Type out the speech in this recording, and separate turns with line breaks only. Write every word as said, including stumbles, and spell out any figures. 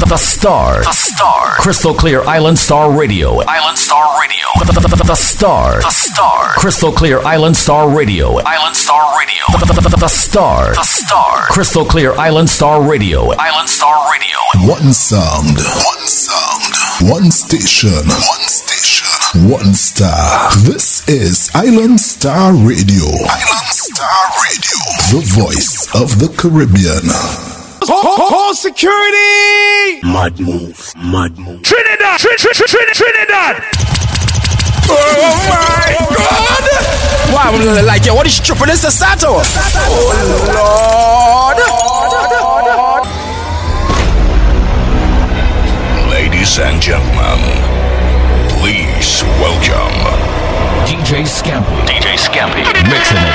The Star. The Star. Crystal Clear Island Star Radio. Island Star Radio. The, the, the, the Star. The Star. Crystal Clear Island Star Radio. Island Star Radio. The, the, the, the Star. The Star. Crystal Clear Island Star Radio. Island Star Radio.
One sound. One sound. One station. One station. One star. This is Island Star Radio. Island Star Radio. The voice of the Caribbean.
Whole security!
Mad move, mad move.
Trinidad! Trin, Trin, Trin, Trin, Trinidad! Oh my God!
Why would I like it? What is tripping this Sato? Oh Lord!
Ladies and gentlemen, please welcome
D J Scampy.
D J Scampy.
Mixing it